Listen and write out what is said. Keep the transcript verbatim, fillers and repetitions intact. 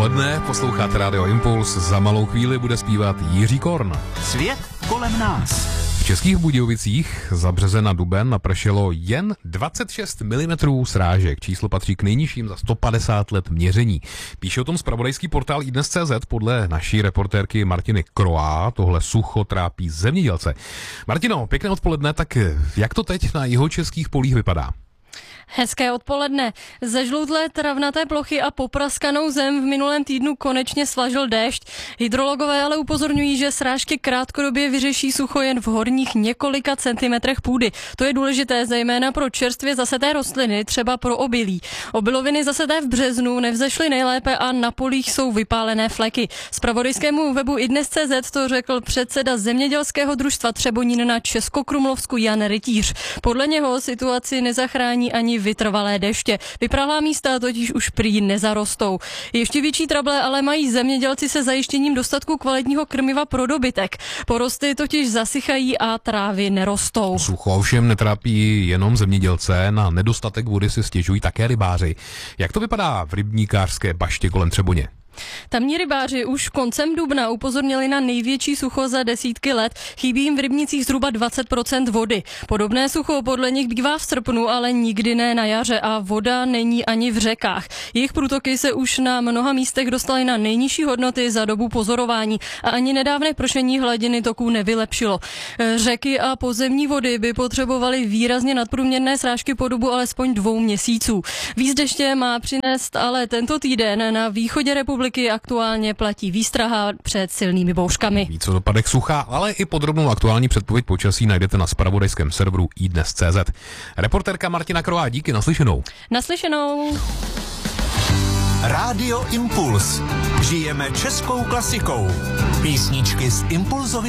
odpoledne, posloucháte Radio Impuls, za malou chvíli bude zpívat Jiří Korn. Svět kolem nás. V Českých Budějovicích za březen na duben napršelo jen dvacet šest milimetrů srážek. Číslo patří k nejnižším za sto padesát let měření. Píše o tom zpravodajský portál iDnes tečka cé zet. Podle naší reportérky Martiny Kroá tohle sucho trápí zemědělce. Martino, pěkné odpoledne, tak jak to teď na jihočeských polích vypadá? Hezké odpoledne. Zežloutlé travnaté plochy a popraskanou zem v minulém týdnu konečně svažil déšť. Hydrologové ale upozorňují, že srážky krátkodobě vyřeší sucho jen v horních několika centimetrech půdy. To je důležité zejména pro čerstvě zaseté rostliny, třeba pro obilí. Obiloviny zaseté v březnu nevzešly nejlépe a na polích jsou vypálené fleky. Zpravodajskému webu iDnes tečka cé zet to řekl předseda zemědělského družstva Třebonín na Českokrumlovsku Jan Rytíř. Podle něho situaci nezachrání ani vytrvalé deště. Vyprahlá místa totiž už prý nezarostou. Ještě větší trable ale mají zemědělci se zajištěním dostatku kvalitního krmiva pro dobytek. Porosty totiž zasychají a trávy nerostou. Sucho ovšem netrápí jenom zemědělce, na nedostatek vody si stěžují také rybáři. Jak to vypadá v rybníkářské baště kolem Třeboně? Tamní rybáři už koncem dubna upozornili na největší sucho za desítky let. Chybí jim v rybnících zhruba dvacet procent vody. Podobné sucho podle nich bývá v srpnu, ale nikdy ne na jaře a voda není ani v řekách. Jejich průtoky se už na mnoha místech dostaly na nejnižší hodnoty za dobu pozorování a ani nedávné pršení hladiny toků nevylepšilo. Řeky a pozemní vody by potřebovaly výrazně nadprůměrné srážky po dobu alespoň dvou měsíců. Víc deště má přinést ale tento týden na východě republiky aktuálně platí výstraha před silnými bouřkami. Víc o dopadech sucha, ale i podrobnou aktuální předpověď počasí najdete na zpravodajském serveru iDnes tečka cé zet. Reportérka Martina Kroá, díky, naslyšenou. Naslyšenou. Rádio Impuls. Žijeme českou klasikou. Písničky z Impulzovy